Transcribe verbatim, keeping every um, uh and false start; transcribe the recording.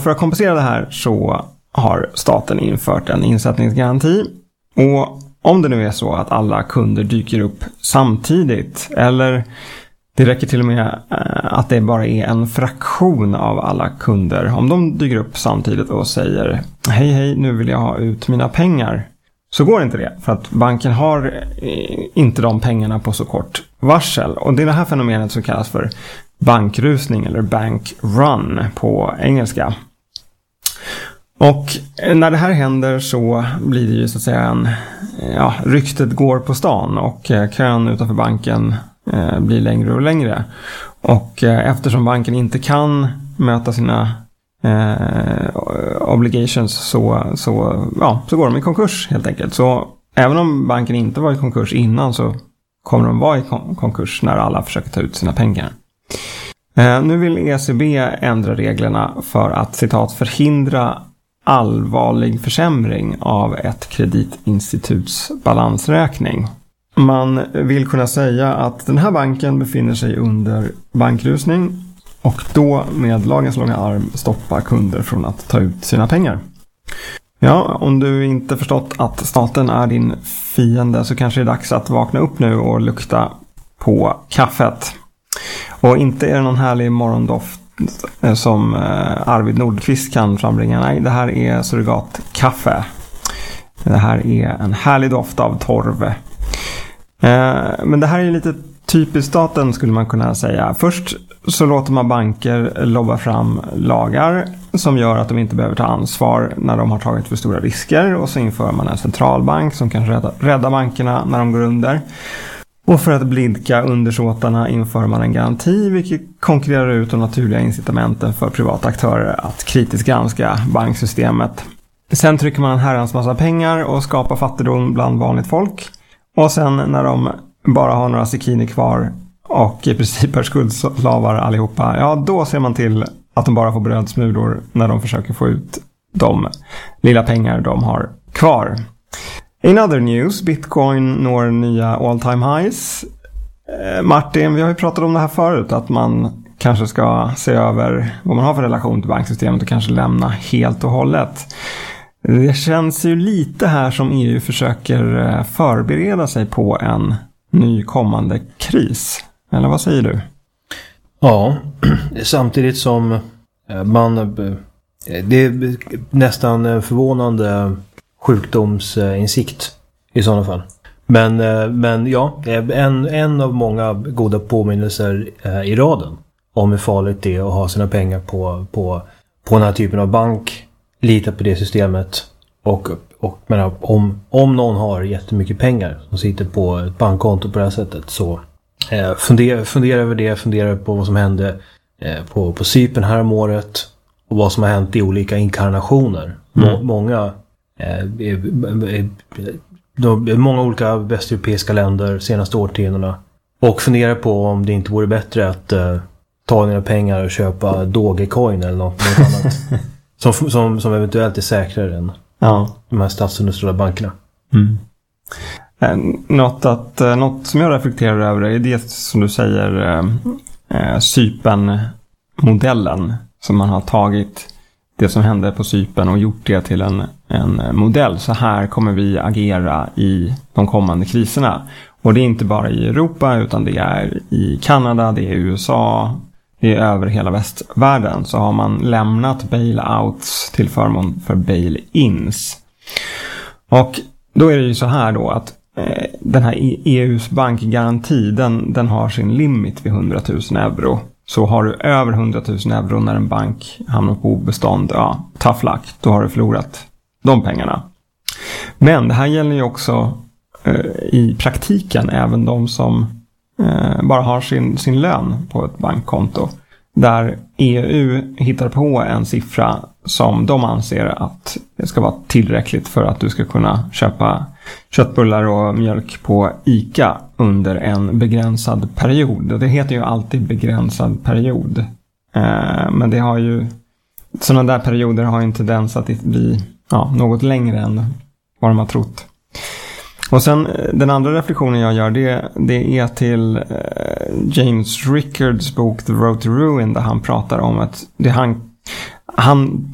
för att kompensera det här så har staten infört en insättningsgaranti. Och om det nu är så att alla kunder dyker upp samtidigt, eller det räcker till och med att det bara är en fraktion av alla kunder, om de dyker upp samtidigt och säger hej hej, nu vill jag ha ut mina pengar, så går inte det, för att banken har inte de pengarna på så kort varsel. Och det är det här fenomenet som kallas för bankrusning eller bank run på engelska. Och när det här händer så blir det ju så att säga en, ja, ryktet går på stan och kön utanför banken eh, blir längre och längre. Och eh, eftersom banken inte kan möta sina eh, obligations så, så, ja, så går de i konkurs helt enkelt. Så även om banken inte var i konkurs innan så kommer de vara i kon- konkurs när alla försöker ta ut sina pengar. Eh, nu vill E C B ändra reglerna för att, citat, förhindra allvarlig försämring av ett kreditinstituts balansräkning. Man vill kunna säga att den här banken befinner sig under bankrusning och då med lagens långa arm stoppa kunder från att ta ut sina pengar. Ja, om du inte förstått att staten är din fiende så kanske det är dags att vakna upp nu och lukta på kaffet. Och inte är det någon härlig morgondoft som Arvid Nordqvist kan frambringa. Nej, det här är surrogatkaffe. Det här är en härlig doft av torv. Men det här är lite typiskt staten skulle man kunna säga. Först så låter man banker lobba fram lagar som gör att de inte behöver ta ansvar när de har tagit för stora risker. Och så inför man en centralbank som kan rädda, rädda bankerna när de går under. Och för att blidka undersåtarna inför man en garanti, vilket konkurrerar ut de naturliga incitamenten för privata aktörer att kritiskt granska banksystemet. Sen trycker man en herrans massa pengar och skapar fattigdom bland vanligt folk. Och sen när de bara har några sekiner kvar och i princip är skuldslavar allihopa, ja då ser man till att de bara får brödsmulor när de försöker få ut de lilla pengar de har kvar. In other news, Bitcoin når nya all time highs. Eh, Martin, vi har ju pratat om det här förut, att man kanske ska se över vad man har för relation till banksystemet och kanske lämna helt och hållet. Det känns ju lite här som E U försöker förbereda sig på en ny kommande kris. Eller vad säger du? Ja, samtidigt som man, det är nästan förvånande sjukdomsinsikt i sådana fall. Men, men ja, en, en av många goda påminnelser i raden om hur farligt det är att ha sina pengar på, på, på den här typen av bank, lita på det systemet och, och men om, om någon har jättemycket pengar som sitter på ett bankkonto på det här sättet så eh, fundera, fundera över det, fundera på vad som hände eh, på, på Cypern här om året och vad som har hänt i olika inkarnationer. Mm. Må, många Eh, de, många olika västeuropeiska länder senaste årtiondena och fundera på om det inte vore bättre att eh, ta dina pengar och köpa Dogecoin eller något, något annat som, som, som eventuellt är säkrare än ja. de här statsunderstödda bankerna. Mm. Eh, något, att, eh, något som jag reflekterar över är det som du säger eh, eh, Cypern-modellen som man har tagit det som hände på Cypern och gjort det till en, en modell. Så här kommer vi agera i de kommande kriserna. Och det är inte bara i Europa utan det är i Kanada, det är i U S A, det är över hela västvärlden. Så har man lämnat bailouts till förmån för bail-ins. Och då är det ju så här då att eh, den här E U:s bankgaranti den, den har sin limit vid hundratusen euro. Så har du över hundratusen euro när en bank hamnar på obestånd, ja, tough luck, då har du förlorat de pengarna. Men det här gäller ju också eh, i praktiken även de som eh, bara har sin, sin lön på ett bankkonto. Där E U hittar på en siffra som de anser att det ska vara tillräckligt för att du ska kunna köpa köttbullar och mjölk på ICA under en begränsad period. Det heter ju alltid begränsad period. Eh, men det har ju sådana där perioder har ju en tendens att bli ja, något längre än vad de har trott. Och sen den andra reflektionen jag gör det, det är till eh, James Rickards bok The Road to Ruin där han pratar om att det han, han